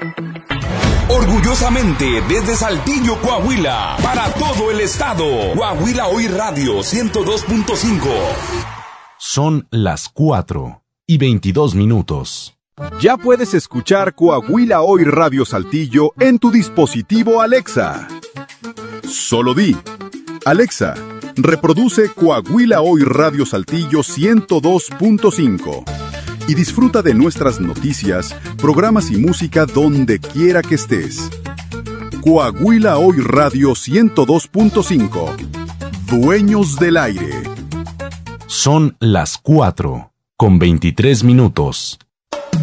Orgullosamente desde Saltillo, Coahuila, para todo el estado, Coahuila Hoy Radio 102.5. Son las 4:22. Ya puedes escuchar Coahuila Hoy Radio Saltillo en tu dispositivo Alexa. Solo di: Alexa, reproduce Coahuila Hoy Radio Saltillo 102.5 y disfruta de nuestras noticias, programas y música donde quiera que estés. Coahuila Hoy Radio 102.5. Dueños del aire. Son las 4:23.